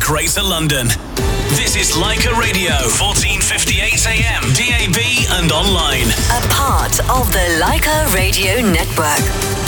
Greater London. This is Leica Radio, 1458 AM, DAB and online. A part of the Leica Radio Network.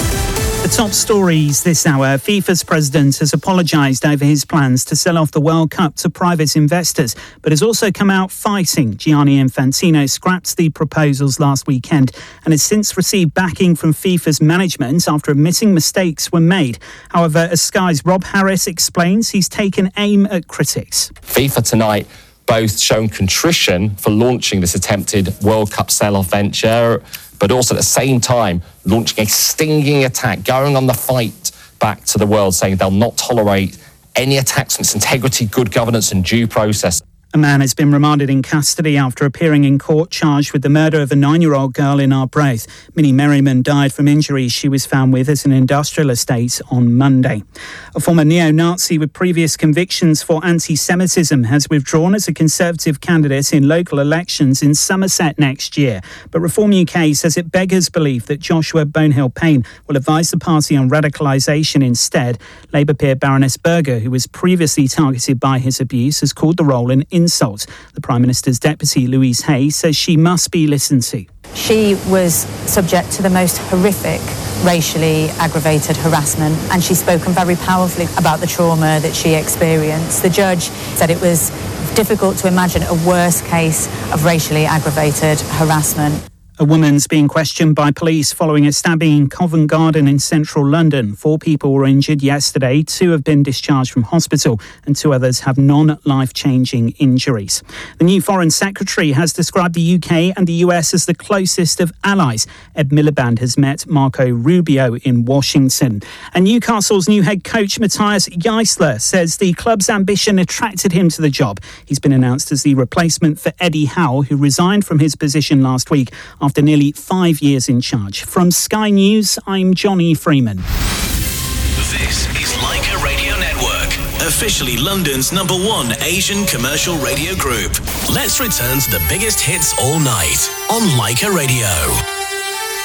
The top stories this hour. FIFA's president has apologised over his plans to sell off the World Cup to private investors, but has also come out fighting. Gianni Infantino scrapped the proposals last weekend and has since received backing from FIFA's management after admitting mistakes were made. However, as Sky's Rob Harris explains, he's taken aim at critics. FIFA tonight both shown contrition for launching this attempted World Cup sell-off venture, but also at the same time launching a stinging attack, going on the fight back to the world, saying they'll not tolerate any attacks on its integrity, good governance and due process. A man has been remanded in custody after appearing in court charged with the murder of a 9-year-old girl in Arbroath. Minnie Merriman died from injuries she was found with at an industrial estate on Monday. A former neo-Nazi with previous convictions for anti-Semitism has withdrawn as a Conservative candidate in local elections in Somerset next year. But Reform UK says it beggars belief that Joshua Bonehill-Payne will advise the party on radicalisation instead. Labour peer Baroness Berger, who was previously targeted by his abuse, has called the role an insult. The Prime Minister's deputy, Louise Hay, says she must be listened to. She was subject to the most horrific racially aggravated harassment, and she's spoken very powerfully about the trauma that she experienced. The judge said it was difficult to imagine a worse case of racially aggravated harassment. A woman's being questioned by police following a stabbing in Covent Garden in central London. 4 people were injured yesterday. 2 have been discharged from hospital and 2 others have non-life-changing injuries. The new Foreign Secretary has described the UK and the US as the closest of allies. Ed Miliband has met Marco Rubio in Washington. And Newcastle's new head coach, Matthias Geisler, says the club's ambition attracted him to the job. He's been announced as the replacement for Eddie Howe, who resigned from his position last week after nearly 5 years in charge. From Sky News, I'm Johnny Freeman. This is Leica Radio Network, officially London's #1 Asian commercial radio group. Let's return to the biggest hits all night on Leica Radio.